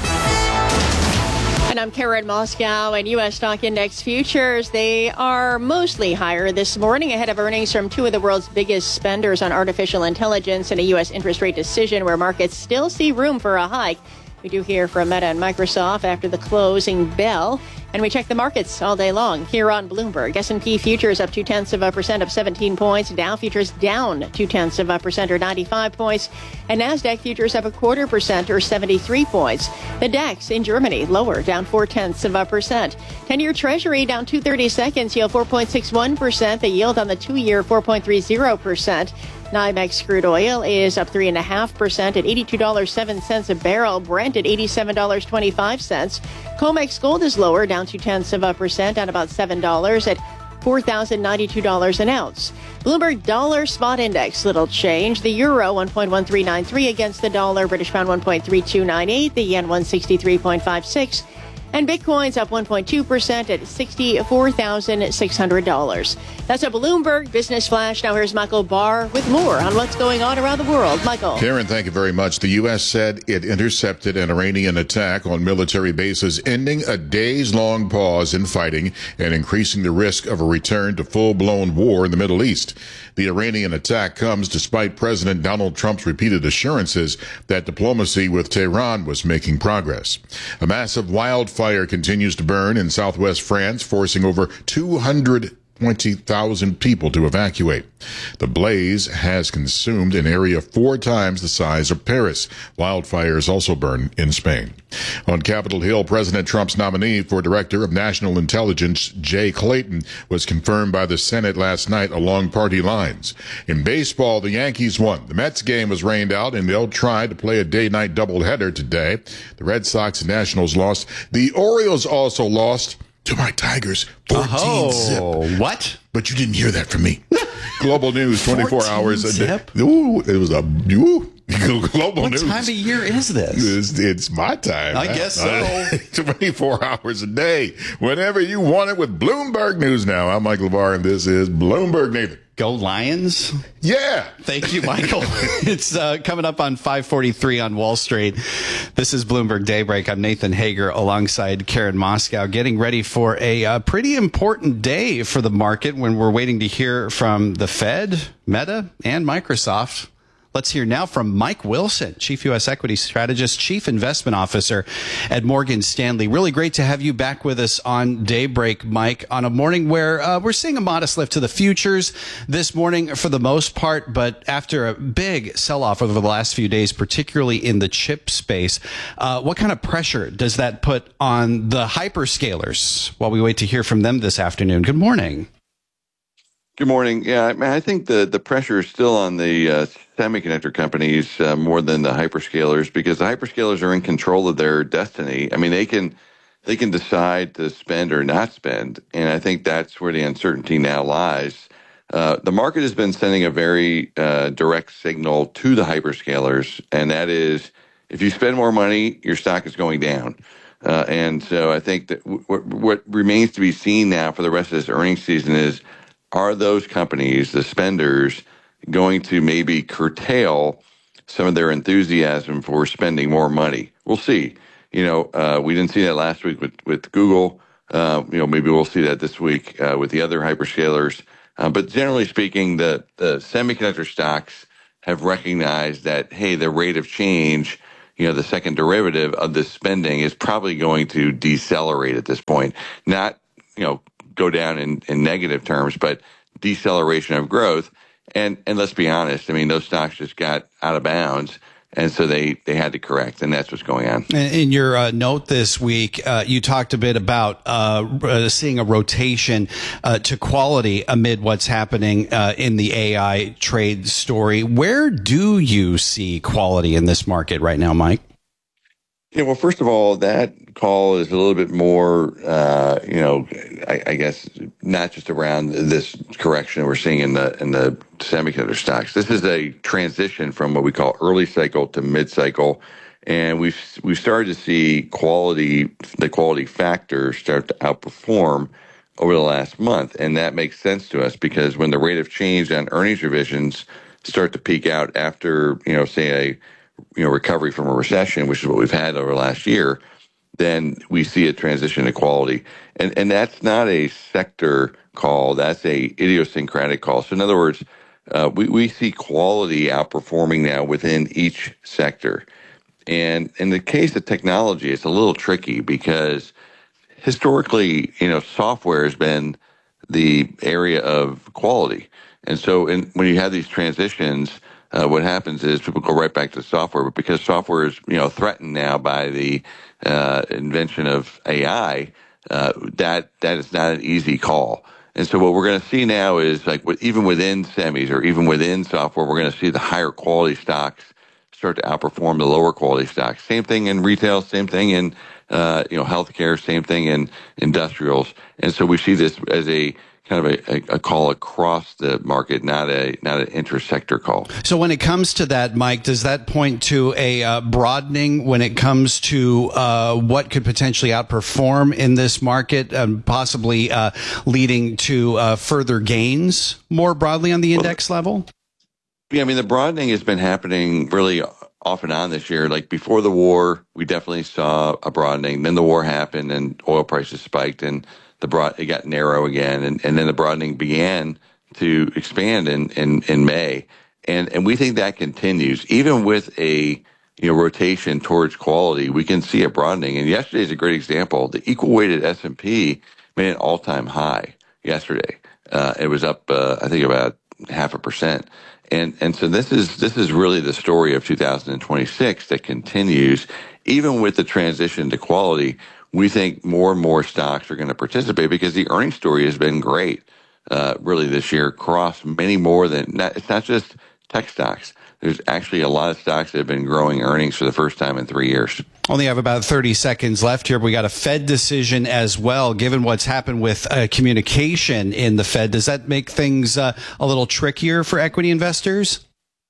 And I'm Karen Moscow, and U S stock index futures, they are mostly higher this morning ahead of earnings from two of the world's biggest spenders on artificial intelligence and a U S interest rate decision where markets still see room for a hike. We do hear from Meta and Microsoft after the closing bell. And we check the markets all day long here on Bloomberg. S and P futures up two-tenths of a percent, up seventeen points. Dow futures down two-tenths of a percent, or ninety-five points. And NASDAQ futures up a quarter percent, or seventy-three points. The DAX in Germany lower, down four-tenths of a percent. ten-year Treasury down two thirty-seconds, yield four point six one percent. The yield on the two-year, four point three zero percent. NYMEX crude oil is up three point five percent at eighty-two dollars and seven cents a barrel. Brent at eighty-seven dollars and twenty-five cents. COMEX gold is lower, down two-tenths of a percent, down about seven dollars at four thousand ninety-two dollars an ounce. Bloomberg Dollar Spot Index, little change. The euro, one point one three nine three against the dollar. British pound, one point three two nine eight. The yen, one sixty-three point five six. And Bitcoin's up one point two percent at sixty-four thousand six hundred dollars. That's a Bloomberg Business Flash. Now here's Michael Barr with more on what's going on around the world. Michael. Karen, thank you very much. The U S said it intercepted an Iranian attack on military bases, ending a days-long pause in fighting and increasing the risk of a return to full-blown war in the Middle East. The Iranian attack comes despite President Donald Trump's repeated assurances that diplomacy with Tehran was making progress. A massive wildfire continues to burn in southwest France, forcing over two hundred twenty thousand people to evacuate. The blaze has consumed an area four times the size of Paris. Wildfires also burn in Spain. On Capitol Hill, President Trump's nominee for Director of National Intelligence, Jay Clayton, was confirmed by the Senate last night along party lines. In baseball, the Yankees won. The Mets game was rained out, and they'll try to play a day-night doubleheader today. The Red Sox and Nationals lost. The Orioles also lost to my Tigers, fourteen oh, zip. What? But you didn't hear that from me. Global news, twenty-four hours a day. Zip? Ooh, it was a ooh, Global what news. What time of year is this? It's, it's my time. I guess so. Uh, twenty-four hours a day, whenever you want it with Bloomberg News Now. I'm Mike LeVar, and this is Bloomberg Nathan. Go Lions. Yeah. Thank you, Michael. It's uh, coming up on five forty-three on Wall Street. This is Bloomberg Daybreak. I'm Nathan Hager alongside Karen Moscow, getting ready for a uh, pretty important day for the market when we're waiting to hear from the Fed, Meta, and Microsoft. Let's hear now from Mike Wilson, Chief U S Equity Strategist, Chief Investment Officer at Morgan Stanley. Really great to have you back with us on Daybreak, Mike, on a morning where uh, we're seeing a modest lift to the futures this morning for the most part, but after a big sell-off over the last few days, particularly in the chip space, uh, what kind of pressure does that put on the hyperscalers while we wait to hear from them this afternoon? Good morning. Good morning. Yeah, I mean, I think the, the pressure is still on the uh, semiconductor companies uh, more than the hyperscalers, because the hyperscalers are in control of their destiny. I mean, they can they can decide to spend or not spend, and I think that's where the uncertainty now lies. Uh, the market has been sending a very uh, direct signal to the hyperscalers, and that is, if you spend more money, your stock is going down. Uh, and so I think that w- what remains to be seen now for the rest of this earnings season is, are those companies, the spenders, going to maybe curtail some of their enthusiasm for spending more money? We'll see. You know, uh, we didn't see that last week with, with Google. Uh, you know, maybe we'll see that this week uh, with the other hyperscalers. Uh, but generally speaking, the, the semiconductor stocks have recognized that, hey, the rate of change, you know, the second derivative of this spending is probably going to decelerate at this point. Not, you know, go down in, in negative terms, but deceleration of growth. And and let's be honest, I mean, those stocks just got out of bounds, and so they, they had to correct, and that's what's going on. In your uh, note this week, uh, you talked a bit about uh, uh, seeing a rotation uh, to quality amid what's happening uh, in the A I trade story. Where do you see quality in this market right now, Mike? Yeah, well, first of all, that call is a little bit more, uh, you know, I, I guess not just around this correction we're seeing in the in the semiconductor stocks. This is a transition from what we call early cycle to mid cycle, and we've we've started to see quality, the quality factor start to outperform over the last month, and that makes sense to us because when the rate of change on earnings revisions start to peak out after, you know, say a you know, recovery from a recession, which is what we've had over the last year, then we see a transition to quality. And and that's not a sector call. That's a idiosyncratic call. So in other words, uh, we, we see quality outperforming now within each sector. And in the case of technology, it's a little tricky because historically, you know, software has been the area of quality. And so in, when you have these transitions, Uh, what happens is people go right back to software, but because software is, you know, threatened now by the uh, invention of A I, uh, that that is not an easy call. And so what we're going to see now is, like, with, even within semis or even within software, we're going to see the higher quality stocks start to outperform the lower quality stocks. Same thing in retail, same thing in uh, you know, healthcare, same thing in industrials. And so we see this as a kind of a, a call across the market, not a not an intersector call. So when it comes to that, Mike, does that point to a uh, broadening when it comes to uh, what could potentially outperform in this market, um, possibly uh, leading to uh, further gains more broadly on the index well, level? Yeah, I mean, the broadening has been happening really off and on this year. Like before the war, we definitely saw a broadening. Then the war happened and oil prices spiked and the broad, it got narrow again, and, and then the broadening began to expand in, in, in May, and and we think that continues even with a you know rotation towards quality. We can see a broadening, and yesterday is a great example. The equal weighted S and P made an all time high yesterday. Uh, it was up, uh, I think, about half a percent, and and so this is this is really the story of two thousand twenty-six that continues even with the transition to quality. We think more and more stocks are going to participate because the earnings story has been great, uh, really this year across many more than, not, it's not just tech stocks. There's actually a lot of stocks that have been growing earnings for the first time in three years. Only have about thirty seconds left here. We got a Fed decision as well. Given what's happened with uh, communication in the Fed, does that make things uh, a little trickier for equity investors?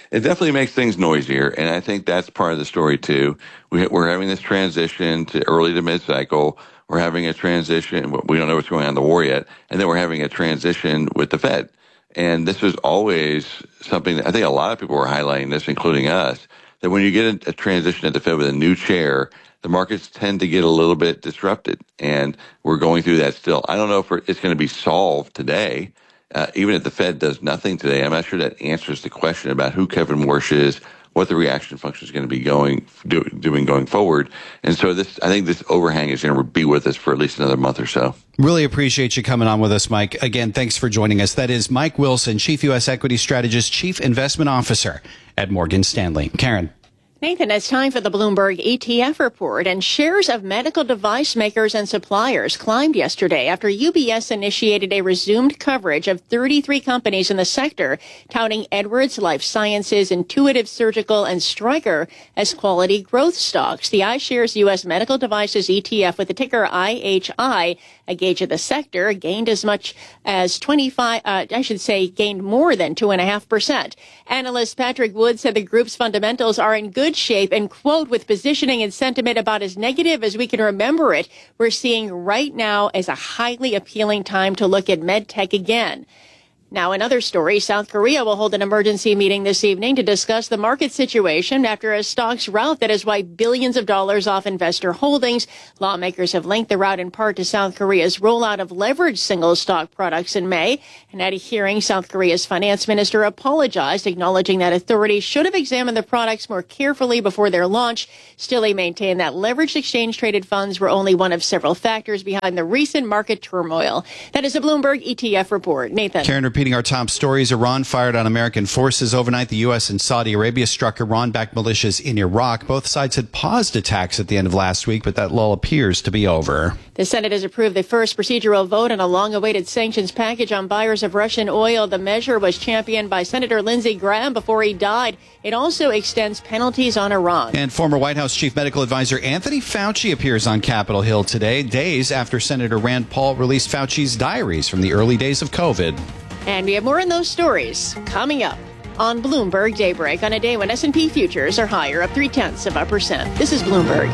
it definitely makes things noisier. And I think that's part of the story too. We, we're having this transition to early to mid cycle. We're having a transition. We don't know what's going on in the war yet. And then we're having a transition with the Fed. And this was always something that I think a lot of people were highlighting this, including us, that when you get a, a transition at the Fed with a new chair, the markets tend to get a little bit disrupted. And we're going through that still. I don't know if it's going to be solved today. Uh, even if the Fed does nothing today, I'm not sure that answers the question about who Kevin Warsh is, what the reaction function is going to be going do, doing going forward. And so this, I think this overhang is going to be with us for at least another month or so. Really appreciate you coming on with us, Mike. Again, thanks for joining us. That is Mike Wilson, Chief U S Equity Strategist, Chief Investment Officer at Morgan Stanley. Karen. Nathan, it's time for the Bloomberg E T F report, and shares of medical device makers and suppliers climbed yesterday after U B S initiated a resumed coverage of thirty-three companies in the sector, touting Edwards Lifesciences, Intuitive Surgical, and Stryker as quality growth stocks. The iShares U S Medical Devices E T F with the ticker I H I, a gauge of the sector, gained as much as twenty-five, uh, I should say gained more than two point five percent. Analyst Patrick Wood said the group's fundamentals are in good shape and, quote, with positioning and sentiment about as negative as we can remember it, we're seeing right now as a highly appealing time to look at medtech again. Now, another story, South Korea will hold an emergency meeting this evening to discuss the market situation after a stocks rout that has wiped billions of dollars off investor holdings. Lawmakers have linked the rout in part to South Korea's rollout of leveraged single stock products in May. And at a hearing, South Korea's finance minister apologized, acknowledging that authorities should have examined the products more carefully before their launch. Still, he maintained that leveraged exchange-traded funds were only one of several factors behind the recent market turmoil. That is a Bloomberg E T F report. Nathan. Karen, repeating our top stories. Iran fired on American forces overnight. The U S and Saudi Arabia struck Iran-backed militias in Iraq. Both sides had paused attacks at the end of last week, but that lull appears to be over. The Senate has approved the first procedural vote on a long-awaited sanctions package on buyers of Russian oil. The measure was championed by Senator Lindsey Graham before he died. It also extends penalties on Iran. And former White House Chief Medical Advisor Anthony Fauci appears on Capitol Hill today, days after Senator Rand Paul released Fauci's diaries from the early days of COVID. And we have more on those stories coming up on Bloomberg Daybreak on a day when S and P futures are higher, up three-tenths of a percent. This is Bloomberg.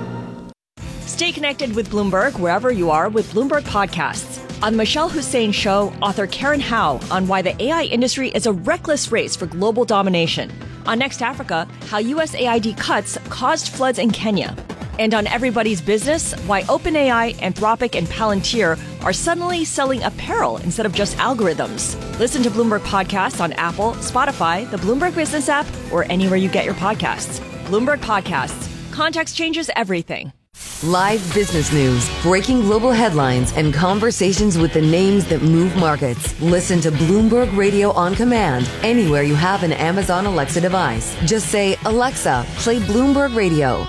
Stay connected with Bloomberg wherever you are with Bloomberg Podcasts. On the Michelle Hussein Show, author Karen Howe on why the A I industry is a reckless race for global domination. On Next Africa, how U S A I D cuts caused floods in Kenya. And on Everybody's Business, why OpenAI, Anthropic, and Palantir are suddenly selling apparel instead of just algorithms. Listen to Bloomberg Podcasts on Apple, Spotify, the Bloomberg Business app, or anywhere you get your podcasts. Bloomberg Podcasts. Context changes everything. Live business news, breaking global headlines, and conversations with the names that move markets. Listen to Bloomberg Radio on command anywhere you have an Amazon Alexa device. Just say, Alexa, play Bloomberg Radio.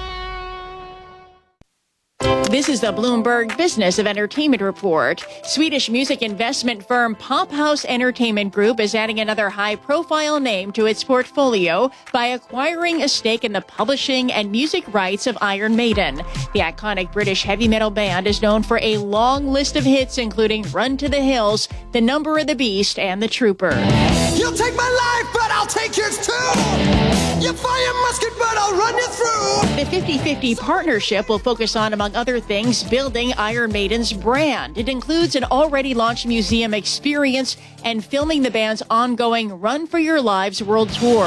This is the Bloomberg Business of Entertainment report. Swedish music investment firm Pophouse Entertainment Group is adding another high-profile name to its portfolio by acquiring a stake in the publishing and music rights of Iron Maiden. The iconic British heavy metal band is known for a long list of hits, including Run to the Hills, The Number of the Beast, and The Trooper. You'll take my life, but I'll take yours too. You fire musket, but I'll run you through. The fifty-fifty partnership will focus on, among other things, building Iron Maiden's brand. It includes an already launched museum experience and filming the band's ongoing Run for Your Lives world tour.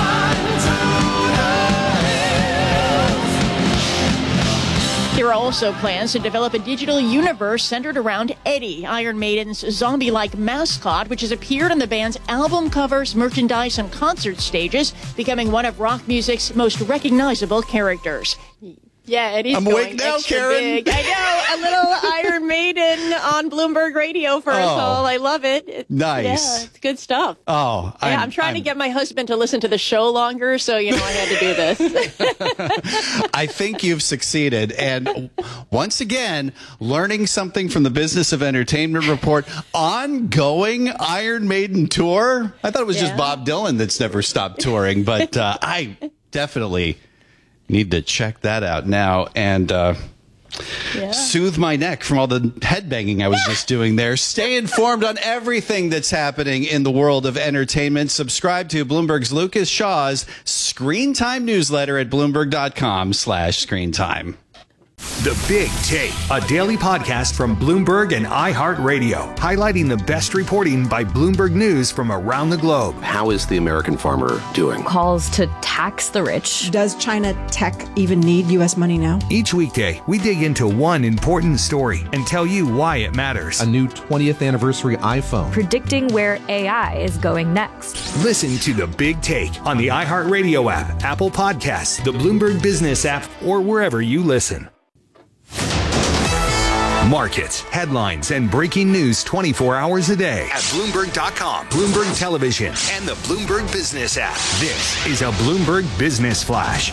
There are also plans to develop a digital universe centered around Eddie, Iron Maiden's zombie-like mascot, which has appeared on the band's album covers, merchandise, and concert stages, becoming one of rock music's most recognizable characters. Yeah, Eddie's I'm going awake now, extra Karen. big. I know, a little Iron Maiden on Bloomberg Radio for us Oh. all. I love it. It- Nice. Yeah, it's good stuff. Oh, Yeah, I'm, I'm, trying I'm- to get my husband to listen to the show longer, so, you know, I had to do this. I think you've succeeded. And once again, learning something from the Business of Entertainment report, ongoing Iron Maiden tour. I thought it was just Yeah. Bob Dylan that's never stopped touring, but uh, I definitely need to check that out now. And uh, Yeah. Soothe my neck from all the head banging I was just doing there. Stay informed on everything that's happening in the world of entertainment. Subscribe to Bloomberg's Lucas Shaw's Screen Time newsletter at bloomberg.com slash screen time. The Big Take, a daily podcast from Bloomberg and iHeartRadio, highlighting the best reporting by Bloomberg News from around the globe. How is the American farmer doing? Calls to tax the rich. Does China tech even need U S money now? Each weekday, we dig into one important story and tell you why it matters. A new twentieth anniversary iPhone. Predicting where A I is going next. Listen to The Big Take on the iHeartRadio app, Apple Podcasts, the Bloomberg Business app, or wherever you listen. Markets, headlines, and breaking news twenty-four hours a day at Bloomberg dot com, Bloomberg Television, and the Bloomberg Business app. This is a Bloomberg Business Flash.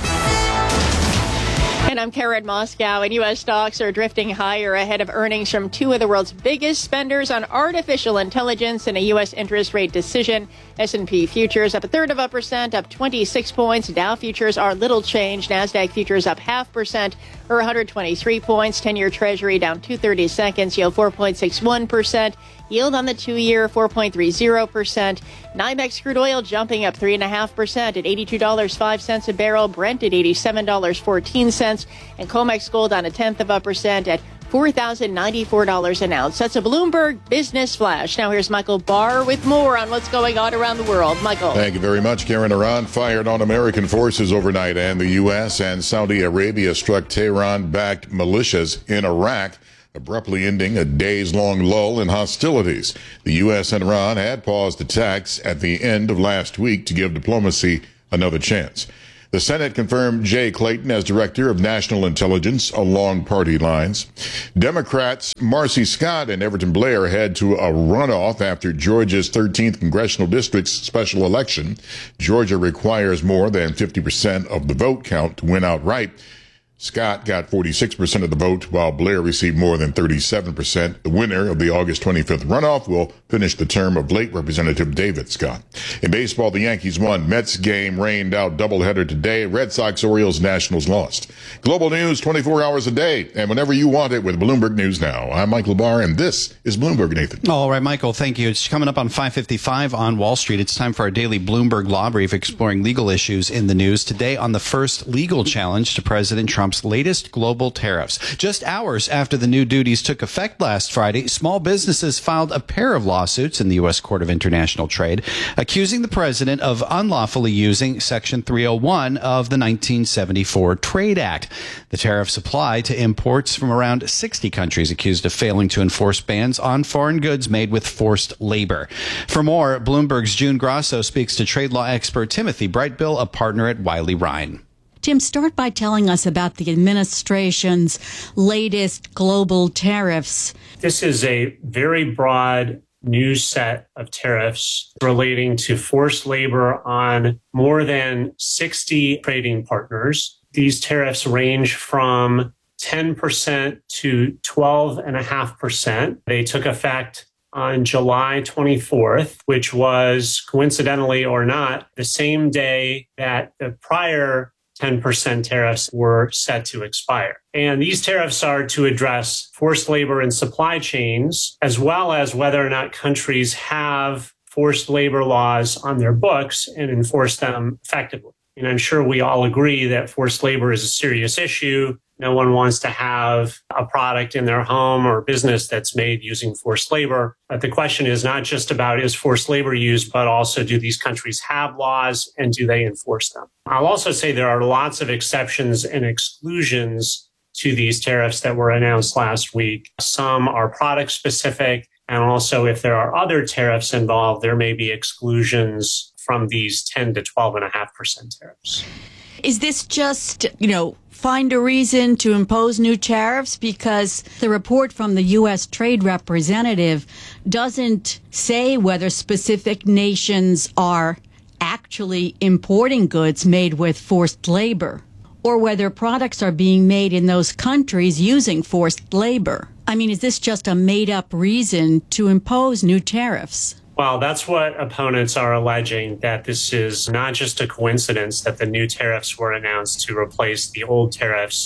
And I'm Karen Moscow, and U S stocks are drifting higher ahead of earnings from two of the world's biggest spenders on artificial intelligence and a U S interest rate decision. S and P futures up a third of a percent, up twenty-six points. Dow futures are little change. NASDAQ futures up half percent, or one hundred twenty-three points. ten-year Treasury down two thirty-seconds, yield four point six one percent. Yield on the two-year, four point three zero percent. NYMEX crude oil jumping up three point five percent at eighty-two dollars and five cents a barrel. Brent at eighty-seven dollars and fourteen cents. And COMEX gold on a tenth of a percent at four thousand ninety-four dollars an ounce. That's a Bloomberg Business Flash. Now here's Michael Barr with more on what's going on around the world. Michael. Thank you very much, Karen. Iran fired on American forces overnight, and the U S and Saudi Arabia struck Tehran-backed militias in Iraq, abruptly ending a days-long lull in hostilities. The U S and Iran had paused attacks at the end of last week to give diplomacy another chance. The Senate confirmed Jay Clayton as Director of National Intelligence along party lines. Democrats Marcy Scott and Everton Blair head to a runoff after Georgia's thirteenth Congressional District's special election. Georgia requires more than fifty percent of the vote count to win outright. Scott got forty-six percent of the vote, while Blair received more than thirty-seven percent. The winner of the August twenty-fifth runoff will finish the term of late Representative David Scott. In baseball, the Yankees won. Mets game rained out doubleheader today. Red Sox, Orioles, Nationals lost. Global news twenty-four hours a day, and whenever you want it with Bloomberg News Now. I'm Michael Barr, and this is Bloomberg, Nathan. All right, Michael, thank you. It's coming up on five fifty-five on Wall Street. It's time for our daily Bloomberg Law Brief exploring legal issues in the news. Today on the first legal challenge to President Trump's latest global tariffs. Just hours after the new duties took effect last Friday, small businesses filed a pair of lawsuits in the U S Court of International Trade, accusing the president of unlawfully using Section three oh one of the nineteen seventy-four Trade Act. The tariffs apply to imports from around sixty countries accused of failing to enforce bans on foreign goods made with forced labor. For more, Bloomberg's June Grasso speaks to trade law expert Timothy Brightbill, a partner at Wiley Ryan. Tim, start by telling us about the administration's latest global tariffs. This is a very broad new set of tariffs relating to forced labor on more than sixty trading partners. These tariffs range from ten percent to twelve point five percent. They took effect on July twenty-fourth, which was, coincidentally or not, the same day that the prior ten percent tariffs were set to expire. And these tariffs are to address forced labor in supply chains, as well as whether or not countries have forced labor laws on their books and enforce them effectively. And I'm sure we all agree that forced labor is a serious issue. No one wants to have a product in their home or business that's made using forced labor. But the question is not just about is forced labor used, but also do these countries have laws and do they enforce them? I'll also say there are lots of exceptions and exclusions to these tariffs that were announced last week. Some are product specific. And also if there are other tariffs involved, there may be exclusions from these ten to twelve point five percent tariffs. Is this just, you know, find a reason to impose new tariffs? Because the report from the U S Trade Representative doesn't say whether specific nations are actually importing goods made with forced labor or whether products are being made in those countries using forced labor. I mean, is this just a made-up reason to impose new tariffs? Well, that's what opponents are alleging, that this is not just a coincidence that the new tariffs were announced to replace the old tariffs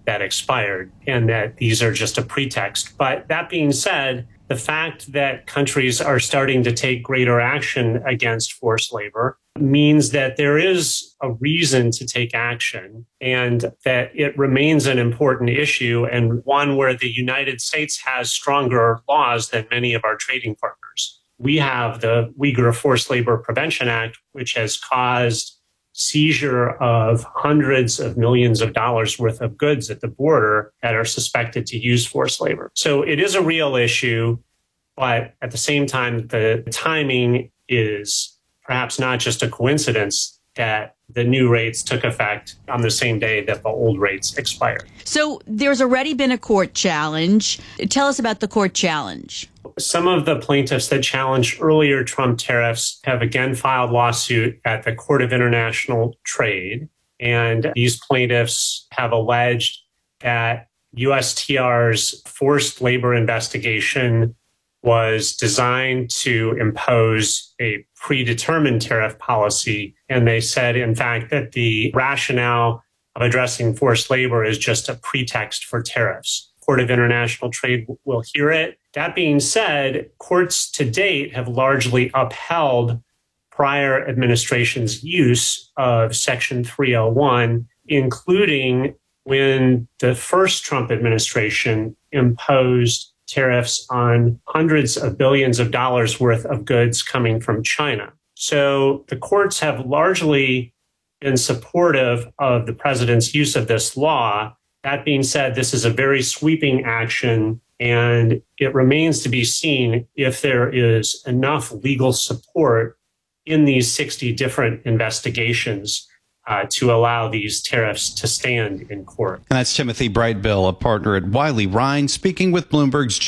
that expired and that these are just a pretext. But that being said, the fact that countries are starting to take greater action against forced labor means that there is a reason to take action and that it remains an important issue and one where the United States has stronger laws than many of our trading partners. We have the Uyghur Forced Labor Prevention Act, which has caused seizure of hundreds of millions of dollars worth of goods at the border that are suspected to use forced labor. So it is a real issue, but at the same time, the timing is perhaps not just a coincidence that the new rates took effect on the same day that the old rates expired. So there's already been a court challenge. Tell us about the court challenge. Some of the plaintiffs that challenged earlier Trump tariffs have again filed lawsuit at the Court of International Trade. And these plaintiffs have alleged that U S T R's forced labor investigation was designed to impose a predetermined tariff policy. And they said, in fact, that the rationale of addressing forced labor is just a pretext for tariffs. Court of International Trade will hear it. That being said, courts to date have largely upheld prior administration's use of Section three oh one, including when the first Trump administration imposed tariffs on hundreds of billions of dollars worth of goods coming from China. So the courts have largely been supportive of the president's use of this law. That being said, this is a very sweeping action, and it remains to be seen if there is enough legal support in these sixty different investigations uh, to allow these tariffs to stand in court. And that's Timothy Brightbill, a partner at Wiley Ryan, speaking with Bloomberg's